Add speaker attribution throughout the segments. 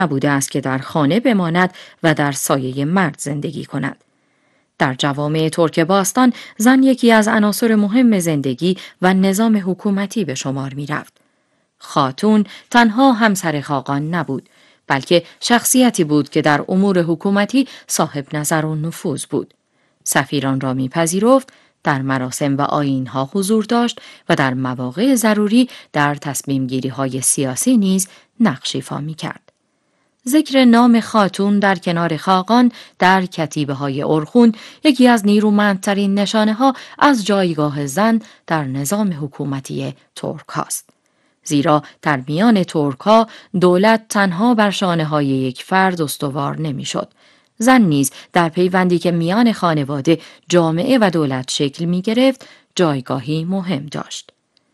Speaker 1: نبوده است که در خانه بماند و در سایه مرد زندگی کند. در جوامع ترک باستان زن یکی از عناصر مهم زندگی و نظام حکومتی به شمار می رفت. خاتون تنها همسر خاقان نبود، بلکه شخصیتی بود که در امور حکومتی صاحب نظر و نفوذ بود. سفیران را می‌پذیرفت، در مراسم و آیین‌ها حضور داشت و در مواقع ضروری در تصمیم‌گیری‌های سیاسی نیز نقش ایفا می‌کرد. ذکر نام خاتون در کنار خاقان در کتیبه‌های ارخون یکی از نیرومندترین نشانه‌ها از جایگاه زن در نظام حکومتی ترک هاست. زیرا در میان ترک‌ها دولت تنها بر شانه‌های یک فرد استوار نمی‌شد. زن نیز در پیوندی که میان خانواده، جامعه و دولت شکل می‌گرفت، جایگاهی مهم داشت.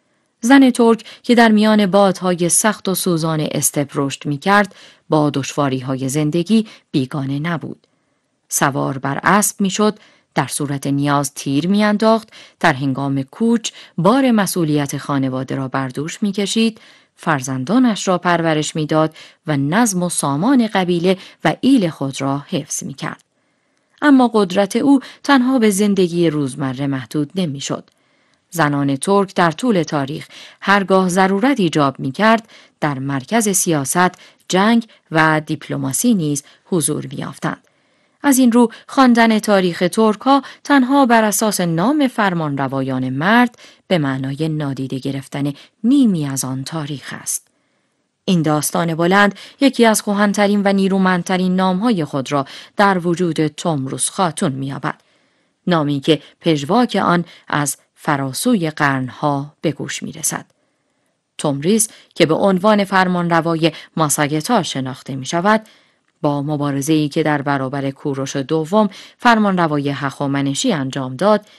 Speaker 1: زن ترک که در میان بادهای سخت و سوزان استپ رشد می‌کرد، با دشواری‌های زندگی بیگانه نبود. سوار بر اسب می‌شد، در صورت نیاز تیر می‌انداخت، در هنگام کوچ بار مسئولیت خانواده را بر دوش می‌کشید، فرزندانش را پرورش می‌داد و نظم و سامان قبیله و ایل خود را حفظ می‌کرد. اما قدرت او تنها به زندگی روزمره محدود نمی‌شد. زنان ترک در طول تاریخ هرگاه ضرورت ایجاب می‌کرد، در مرکز سیاست، جنگ و دیپلماسی نیز حضور می‌یافتند. از این رو خواندن تاریخ ترک‌ها تنها بر اساس نام فرمانروایان مرد به معنای نادیده گرفتن نیمی از آن تاریخ است. این داستان بلند یکی از کهن‌ترین و نیرومندترین نام‌های خود را در وجود تومروز خاتون می‌یابد. نامی که پژواک آن از فراسوی قرنها به گوش می‌رسد. تومریز که به عنوان فرمانروای ماساگتار شناخته می‌شود، با مبارزه‌ای که در برابر کوروش دوم فرمانروای هخامنشی انجام داد،